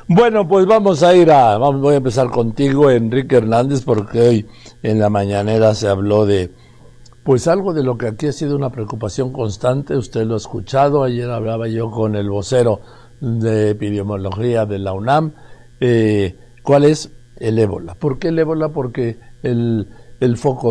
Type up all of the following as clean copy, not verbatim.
Bueno, pues voy a empezar contigo, Enrique Hernández, porque hoy en la mañanera se habló de, pues algo de lo que aquí ha sido una preocupación constante. Usted lo ha escuchado, ayer hablaba yo con el vocero de epidemiología de la UNAM. ¿Cuál es? El ébola. ¿Por qué el ébola? Porque el foco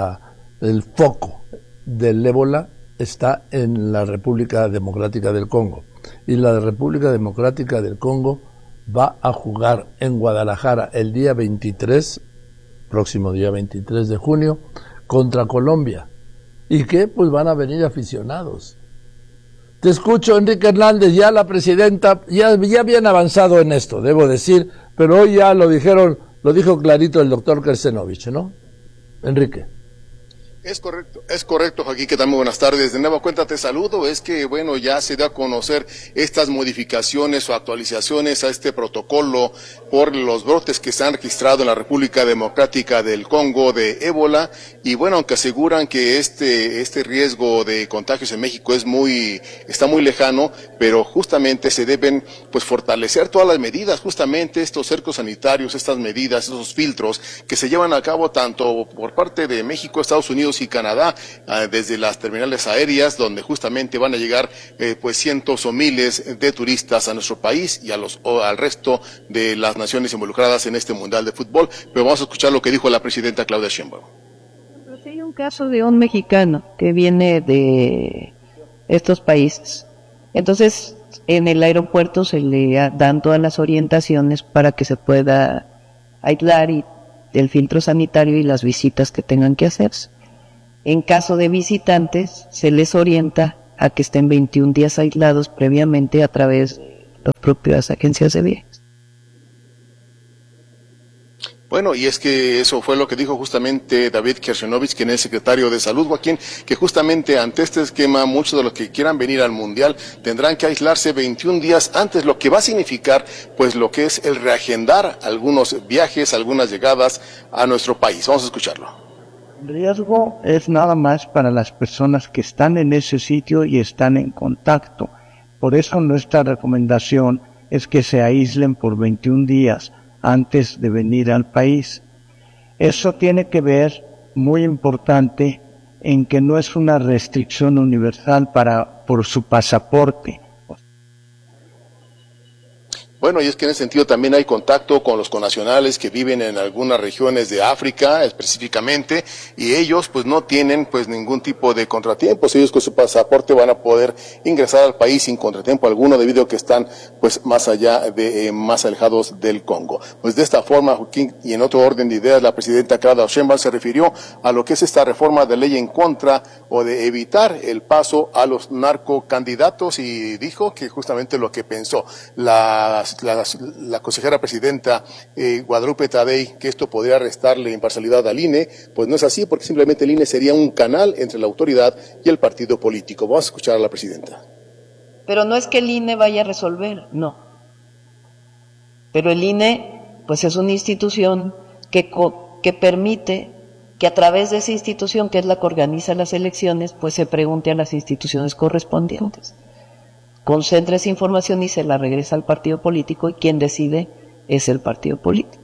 del ébola está en la República Democrática del Congo. Y la República Democrática del Congo va a jugar en Guadalajara el día 23, próximo día 23 de junio, contra Colombia. ¿Y qué? Pues van a venir aficionados. Te escucho, Enrique Hernández. Ya la presidenta, ya habían avanzado en esto, debo decir, pero hoy ya lo dijo clarito el doctor Kersenovich, ¿no? Enrique. Es correcto, Joaquín, que tal, muy buenas tardes. De nueva cuenta te saludo. Es que, bueno, ya se da a conocer estas modificaciones o actualizaciones a este protocolo por los brotes que se han registrado en la República Democrática del Congo de ébola. Y bueno, aunque aseguran que este riesgo de contagios en México está muy lejano, pero justamente se deben, pues, fortalecer todas las medidas, justamente estos cercos sanitarios, estas medidas, esos filtros que se llevan a cabo tanto por parte de México, Estados Unidos y Canadá, desde las terminales aéreas, donde justamente van a llegar pues cientos o miles de turistas a nuestro país y al resto de las naciones involucradas en este Mundial de Fútbol. Pero vamos a escuchar lo que dijo la presidenta Claudia Sheinbaum. Pues hay un caso de un mexicano que viene de estos países. Entonces, en el aeropuerto se le dan todas las orientaciones para que se pueda aislar y el filtro sanitario y las visitas que tengan que hacerse. En caso de visitantes, se les orienta a que estén 21 días aislados previamente a través de las propias agencias de viajes. Bueno, y es que eso fue lo que dijo justamente David Kersenovich, quien es secretario de Salud, Joaquín, que justamente ante este esquema, muchos de los que quieran venir al Mundial tendrán que aislarse 21 días antes, lo que va a significar, pues, lo que es el reagendar algunos viajes, algunas llegadas a nuestro país. Vamos a escucharlo. El riesgo es nada más para las personas que están en ese sitio y están en contacto. Por eso nuestra recomendación es que se aíslen por 21 días antes de venir al país. Eso tiene que ver, muy importante, en que no es una restricción universal por su pasaporte. Bueno, y es que en ese sentido también hay contacto con los connacionales que viven en algunas regiones de África específicamente, y ellos pues no tienen pues ningún tipo de contratiempos. Ellos con su pasaporte van a poder ingresar al país sin contratiempo alguno, debido a que están pues más alejados del Congo. Pues de esta forma, Joaquín, y en otro orden de ideas, la presidenta Claudia Sheinbaum se refirió a lo que es esta reforma de ley en contra o de evitar el paso a los narcocandidatos, y dijo que justamente lo que pensó la consejera presidenta Guadalupe Tadei, que esto podría restarle imparcialidad al INE, pues no es así, porque simplemente el INE sería un canal entre la autoridad y el partido político. Vamos a escuchar a la presidenta. Pero no es que el INE vaya a resolver, no. Pero el INE, pues es una institución que permite que a través de esa institución, que es la que organiza las elecciones, pues se pregunte a las instituciones correspondientes. Concentra esa información y se la regresa al partido político, y quien decide es el partido político.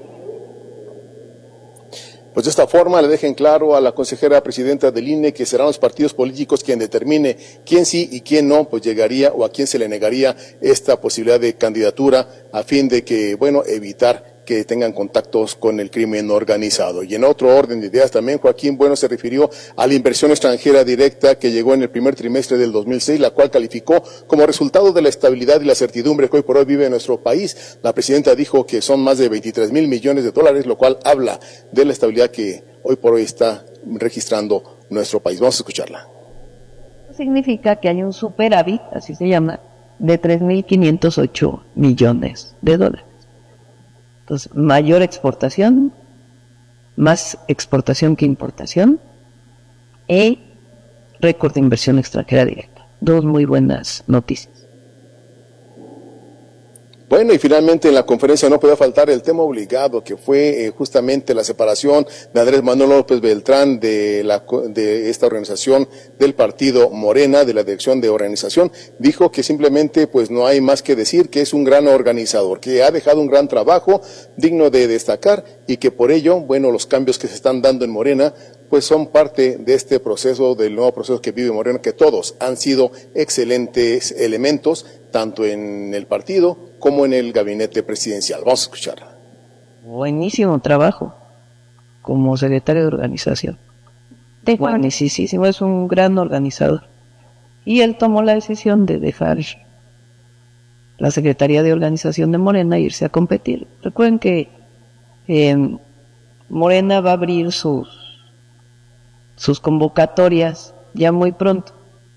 Pues de esta forma le dejen claro a la consejera presidenta del INE que serán los partidos políticos quien determine quién sí y quién no, pues llegaría, o a quién se le negaría esta posibilidad de candidatura, a fin de que, bueno, evitar que tengan contactos con el crimen organizado. Y en otro orden de ideas también, Joaquín, bueno, se refirió a la inversión extranjera directa que llegó en el primer trimestre del 2006, la cual calificó como resultado de la estabilidad y la certidumbre que hoy por hoy vive nuestro país. La presidenta dijo que son más de 23 mil millones de dólares, lo cual habla de la estabilidad que hoy por hoy está registrando nuestro país. Vamos a escucharla. Significa que hay un superávit, así se llama, de 3.508 millones de dólares. Entonces, mayor exportación, más exportación que importación, y récord de inversión extranjera directa. Dos muy buenas noticias. Bueno, y finalmente en la conferencia no podía faltar el tema obligado, que fue justamente la separación de Andrés Manuel López Beltrán de esta organización del partido Morena, de la dirección de organización. Dijo que simplemente pues no hay más que decir, que es un gran organizador, que ha dejado un gran trabajo digno de destacar y que por ello, bueno, los cambios que se están dando en Morena pues son parte de este proceso, del nuevo proceso que vive Morena, que todos han sido excelentes elementos, tanto en el partido como en el gabinete presidencial. Vamos a escuchar. Buenísimo trabajo como secretario de organización. Buenísimo, es un gran organizador. Y él tomó la decisión de dejar la Secretaría de Organización de Morena e irse a competir. Recuerden que Morena va a abrir sus convocatorias ya muy pronto.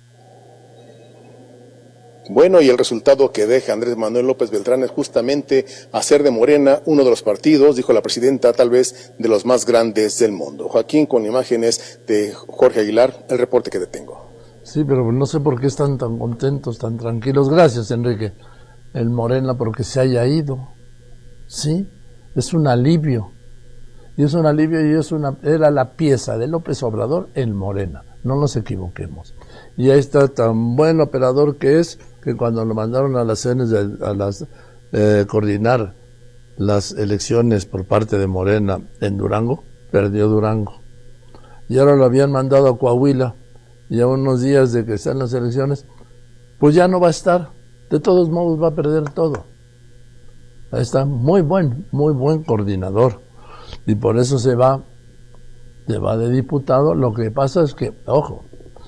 Bueno, y el resultado que deja Andrés Manuel López Beltrán es justamente hacer de Morena uno de los partidos, dijo la presidenta, tal vez de los más grandes del mundo. Joaquín, con imágenes de Jorge Aguilar, el reporte que te tengo. Sí, pero no sé por qué están tan contentos, tan tranquilos. Gracias, Enrique. El Morena porque se haya ido. Sí, es un alivio. Y es un alivio y era la pieza de López Obrador en Morena. No nos equivoquemos. Y ahí está tan buen operador que es, que cuando lo mandaron a las coordinar las elecciones por parte de Morena en Durango, perdió Durango. Y ahora lo habían mandado a Coahuila, y a unos días de que están las elecciones, pues ya no va a estar. De todos modos va a perder todo. Ahí está, muy buen coordinador. Y por eso se va de diputado. Lo que pasa es que, ojo,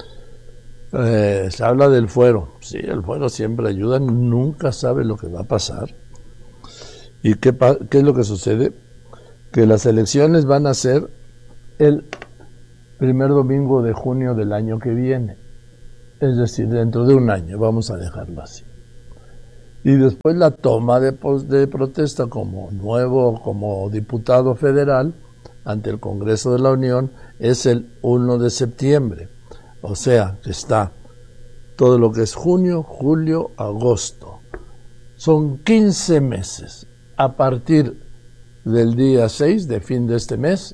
se habla del fuero. Sí, el fuero siempre ayuda, nunca sabe lo que va a pasar. ¿Y qué es lo que sucede? Que las elecciones van a ser el primer domingo de junio del año que viene. Es decir, dentro de un año, vamos a dejarlo así. Y después la toma de protesta como diputado federal ante el Congreso de la Unión es el 1 de septiembre. O sea, que está todo lo que es junio, julio, agosto. Son 15 meses. A partir del día 6 de fin de este mes,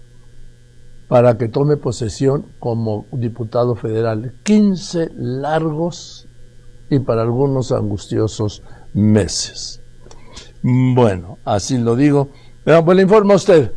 para que tome posesión como diputado federal. 15 largos y para algunos angustiosos meses. Bueno, así lo digo. Pues le informa a usted.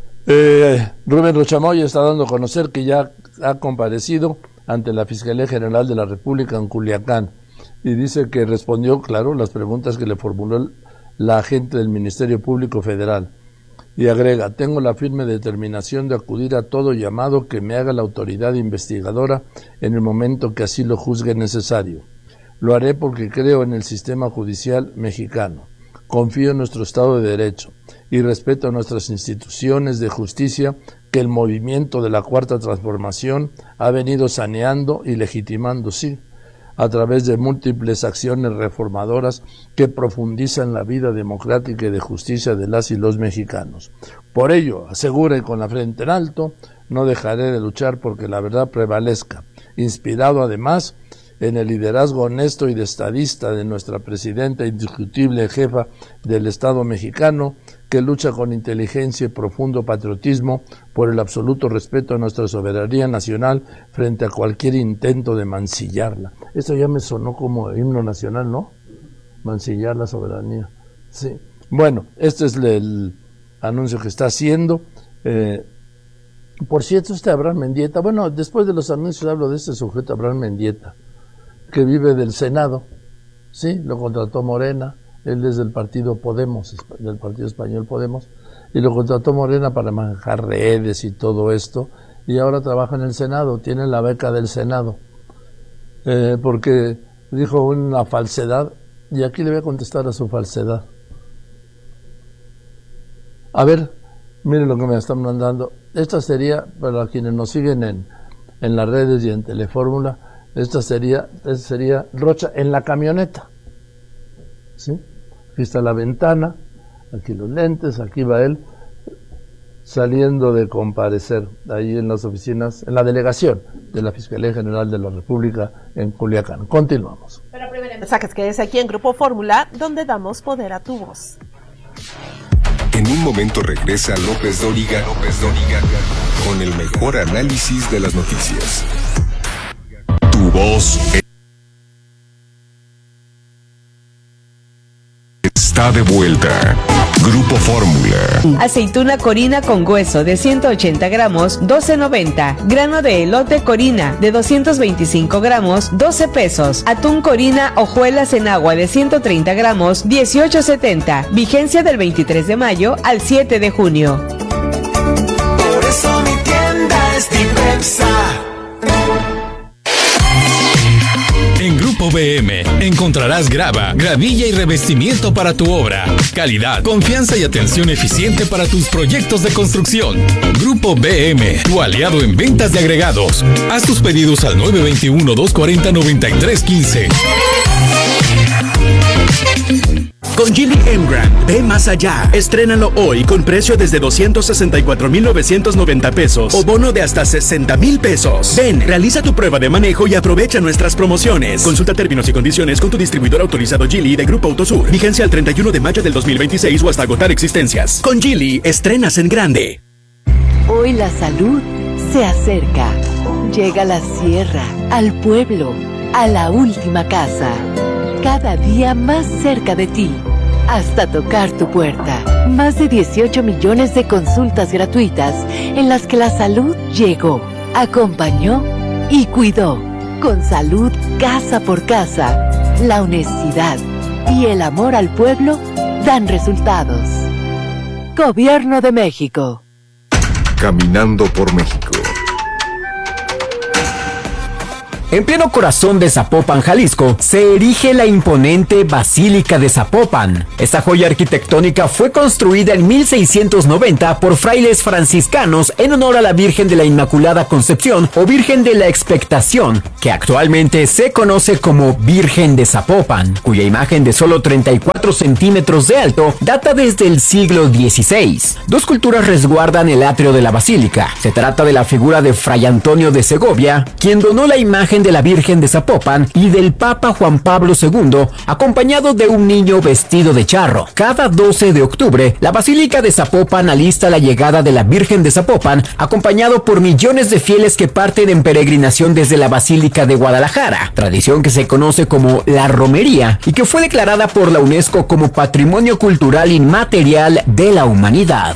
Rubén Rochamoya está dando a conocer que ya ha comparecido ante la Fiscalía General de la República en Culiacán y dice que respondió, claro, las preguntas que le formuló la agente del Ministerio Público Federal. Y agrega, tengo la firme determinación de acudir a todo llamado que me haga la autoridad investigadora en el momento que así lo juzgue necesario. Lo haré porque creo en el sistema judicial mexicano, confío en nuestro Estado de Derecho y respeto a nuestras instituciones de justicia que el movimiento de la Cuarta Transformación ha venido saneando y legitimando, sí, a través de múltiples acciones reformadoras que profundizan la vida democrática y de justicia de las y los mexicanos. Por ello, asegura y con la frente en alto, no dejaré de luchar porque la verdad prevalezca, inspirado además en el liderazgo honesto y estadista de nuestra presidenta indiscutible jefa del Estado mexicano, que lucha con inteligencia y profundo patriotismo por el absoluto respeto a nuestra soberanía nacional frente a cualquier intento de mancillarla. Esto ya me sonó como himno nacional, ¿no? Mancillar la soberanía. Sí. Bueno, este es el anuncio que está haciendo. Por cierto, Abraham Mendieta, bueno, después de los anuncios hablo de este sujeto, Abraham Mendieta, que vive del Senado, sí, lo contrató Morena, él es del partido Podemos, del partido español Podemos, y lo contrató Morena para manejar redes y todo esto, y ahora trabaja en el Senado, tiene la beca del Senado, porque dijo una falsedad, y aquí le voy a contestar a su falsedad. A ver, miren lo que me están mandando. Esta sería, para quienes nos siguen en las redes y en Telefórmula, esta sería Rocha en la camioneta, ¿sí? Aquí está la ventana, aquí los lentes, aquí va él saliendo de comparecer ahí en las oficinas, en la delegación de la Fiscalía General de la República en Culiacán. Continuamos. Pero O sea, que quedes aquí en Grupo Fórmula, donde damos poder a tu voz. En un momento regresa López Dóriga con el mejor análisis de las noticias. Tu voz está de vuelta. Grupo Fórmula. Aceituna Corina con hueso de 180 gramos, 12.90. Grano de elote Corina de 225 gramos, 12 pesos. Atún Corina hojuelas en agua de 130 gramos, 18.70. Vigencia del 23 de mayo al 7 de junio. Por eso mi tienda es diversa. En Grupo BM encontrarás grava, gravilla y revestimiento para tu obra. Calidad, confianza y atención eficiente para tus proyectos de construcción. Grupo BM, tu aliado en ventas de agregados. Haz tus pedidos al 921-240-9315. Con Geely Emgrand, ve más allá. Estrénalo hoy con precio desde 264,990 pesos o bono de hasta 60,000 pesos. Ven, realiza tu prueba de manejo y aprovecha nuestras promociones. Consulta términos y condiciones con tu distribuidor autorizado Geely de Grupo Autosur. Vigencia al 31 de mayo del 2026 o hasta agotar existencias. Con Geely, estrenas en grande. Hoy la salud se acerca. Llega a la sierra, al pueblo, a la última casa. Cada día más cerca de ti, hasta tocar tu puerta. Más de 18 millones de consultas gratuitas en las que la salud llegó, acompañó y cuidó. Con salud casa por casa, la honestidad y el amor al pueblo dan resultados. Gobierno de México. Caminando por México. En pleno corazón de Zapopan, Jalisco, se erige la imponente Basílica de Zapopan. Esta joya arquitectónica fue construida en 1690 por frailes franciscanos en honor a la Virgen de la Inmaculada Concepción o Virgen de la Expectación, que actualmente se conoce como Virgen de Zapopan, cuya imagen de solo 34 centímetros de alto data desde el siglo XVI. Dos culturas resguardan el atrio de la basílica. Se trata de la figura de Fray Antonio de Segovia, quien donó la imagen de la Virgen de Zapopan, y del Papa Juan Pablo II, acompañado de un niño vestido de charro. Cada 12 de octubre, la Basílica de Zapopan alista la llegada de la Virgen de Zapopan, acompañado por millones de fieles que parten en peregrinación desde la Basílica de Guadalajara, tradición que se conoce como la romería y que fue declarada por la UNESCO como Patrimonio Cultural Inmaterial de la Humanidad.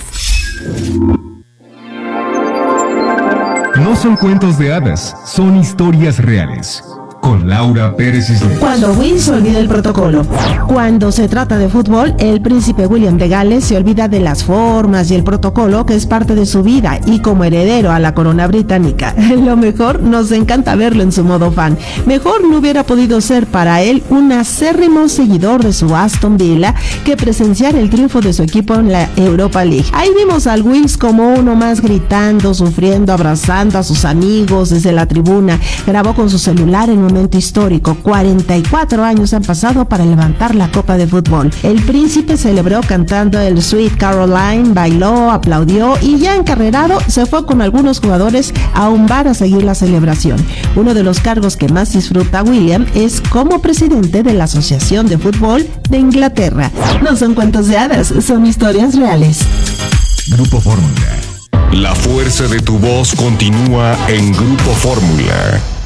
No son cuentos de hadas, son historias reales. Con Laura Pérez Isler. Cuando Will se olvida el protocolo. Cuando se trata de fútbol, el príncipe William de Gales se olvida de las formas y el protocolo que es parte de su vida, y como heredero a la corona británica. Lo mejor, nos encanta verlo en su modo fan. Mejor no hubiera podido ser para él un acérrimo seguidor de su Aston Villa que presenciar el triunfo de su equipo en la Europa League. Ahí vimos al Wills como uno más, gritando, sufriendo, abrazando a sus amigos desde la tribuna. Grabó con su celular en un momento histórico. 44 años han pasado para levantar la copa de fútbol. El príncipe celebró cantando el Sweet Caroline, bailó, aplaudió y ya encarrerado se fue con algunos jugadores a un bar a seguir la celebración. Uno de los cargos que más disfruta William es como presidente de la Asociación de Fútbol de Inglaterra. No son cuentos de hadas, son historias reales. Grupo Fórmula. La fuerza de tu voz continúa en Grupo Fórmula.